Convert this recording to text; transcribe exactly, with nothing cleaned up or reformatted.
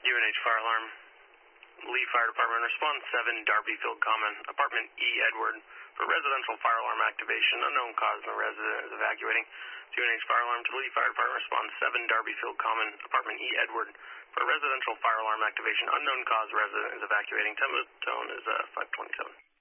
N H Fire Alarm. Lee Fire Department, response seven, Darbyfield Common, apartment E. Edward, for residential fire alarm activation, unknown cause, and the resident is evacuating. G N H Fire Alarm to Lee Fire Department, response seven, Darbyfield Common, apartment E. Edward, for residential fire alarm activation, unknown cause, resident is evacuating. Temperature tone is uh, five twenty-seven.